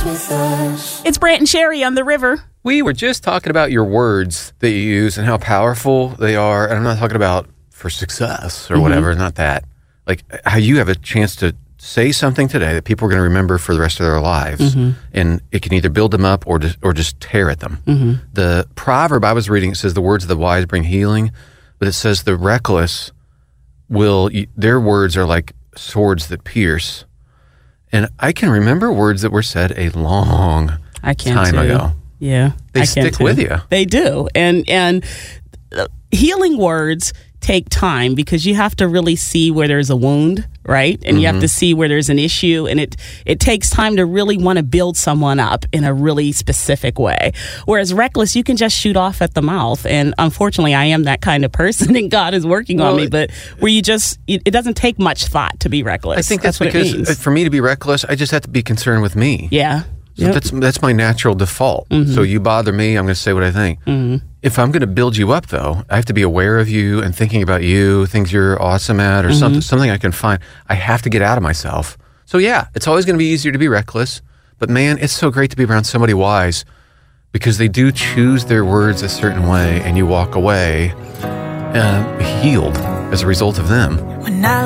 with us. It's Brant and Sherry on the river. We were just talking about your words that you use and how powerful they are. And I'm not talking about for success or whatever, not that. Like how you have a chance to say something today that people are going to remember for the rest of their lives. And it can either build them up or just tear at them. The proverb I was reading, it says the words of the wise bring healing, but it says the reckless their words are like swords that pierce. And I can remember words that were said a long time ago. Yeah. They stick with you. They do. And healing words take time because you have to really see where there's a wound, right? And you have to see where there's an issue. And it takes time to really want to build someone up in a really specific way. Whereas reckless, you can just shoot off at the mouth. And unfortunately, I am that kind of person and God is working on me. But where you just, it doesn't take much thought to be reckless. I think that's what because it means. for me to be reckless, I just have to be concerned with me. Yeah. So that's my natural default. So you bother me, I'm going to say what I think. If I'm going to build you up, though, I have to be aware of you and thinking about you, things you're awesome at, or something I can find. I have to get out of myself. So yeah, it's always going to be easier to be reckless. But man, it's so great to be around somebody wise because they do choose their words a certain way, and you walk away healed as a result of them. When I